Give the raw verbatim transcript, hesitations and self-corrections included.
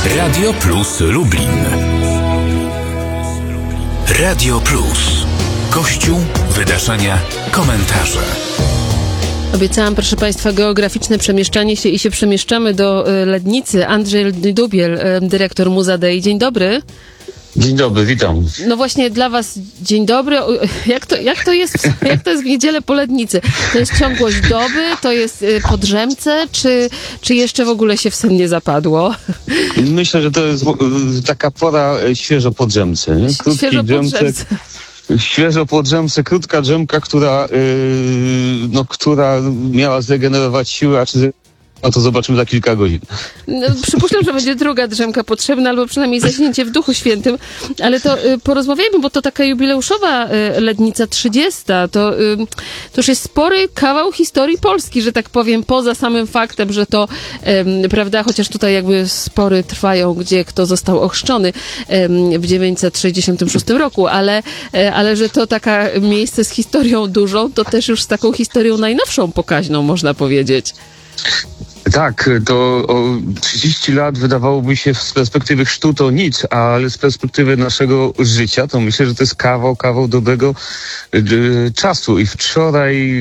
Radio Plus Lublin. Radio Plus. Kościół, wydarzenia, komentarze. Obiecałam, proszę Państwa, geograficzne przemieszczanie się i się przemieszczamy do Lednicy. Andrzej Dubiel, dyrektor Muzadei. Dzień dobry. Dzień dobry, witam. No właśnie dla Was dzień dobry. Jak to, jak to jest, jak to jest w niedzielę po Lednicy? To jest ciągłość doby, to jest po drzemce, czy, czy jeszcze w ogóle się w sen nie zapadło? Myślę, że to jest taka pora świeżo po drzemce. Nie? Krótki Świeżo po drzemce. Świeżo po drzemce, krótka drzemka, która, yy, no, która miała zregenerować siły, a czy no to zobaczymy za kilka godzin. No, przypuszczam, że będzie druga drzemka potrzebna, albo przynajmniej zaśnięcie w Duchu Świętym, ale to y, porozmawiajmy, bo to taka jubileuszowa y, Lednica trzydziesta. To, y, to już jest spory kawał historii Polski, że tak powiem, poza samym faktem, że to, y, prawda, chociaż tutaj jakby spory trwają, gdzie kto został ochrzczony y, w dziewięćset sześćdziesiątym szóstym roku, ale, y, ale że to taka miejsce z historią dużą, to też już z taką historią najnowszą pokaźną, można powiedzieć. Tak, to o trzydzieści lat wydawałoby się z perspektywy chrztu to nic, ale z perspektywy naszego życia to myślę, że to jest kawał, kawał dobrego y, czasu. I wczoraj